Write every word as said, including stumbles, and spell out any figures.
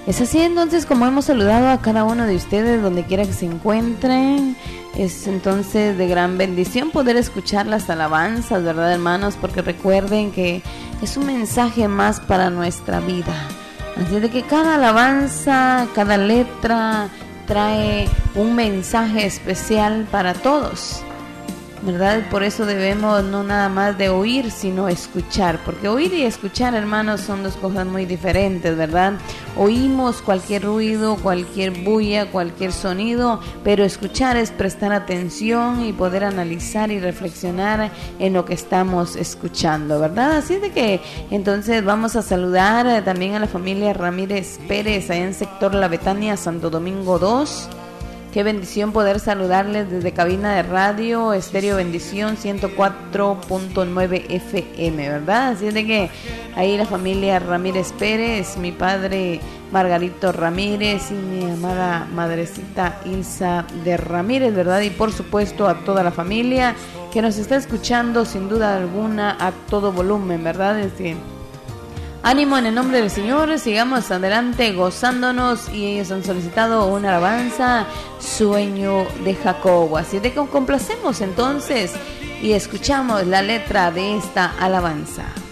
Es así entonces como hemos saludado a cada uno de ustedes donde quiera que se encuentren. Es entonces de gran bendición poder escuchar las alabanzas, ¿verdad, hermanos? Porque recuerden que es un mensaje más para nuestra vida. Así de que cada alabanza, cada letra trae un mensaje especial para todos, ¿verdad? Por eso debemos no nada más de oír, sino escuchar, porque oír y escuchar, hermanos, son dos cosas muy diferentes, ¿verdad? Oímos cualquier ruido, cualquier bulla, cualquier sonido, pero escuchar es prestar atención y poder analizar y reflexionar en lo que estamos escuchando, ¿verdad? Así de que entonces vamos a saludar también a la familia Ramírez Pérez, allá en sector La Betania, Santo Domingo dos. Qué bendición poder saludarles desde cabina de radio Estéreo Bendición ciento cuatro punto nueve F M, ¿verdad? Así es de que ahí la familia Ramírez Pérez, mi padre Margarito Ramírez y mi amada madrecita Ilsa de Ramírez, ¿verdad? Y por supuesto a toda la familia que nos está escuchando sin duda alguna a todo volumen, ¿verdad? Es que ánimo en el nombre del Señor, sigamos adelante gozándonos, y ellos han solicitado una alabanza, Sueño de Jacobo. Así de que complacemos entonces y escuchamos la letra de esta alabanza.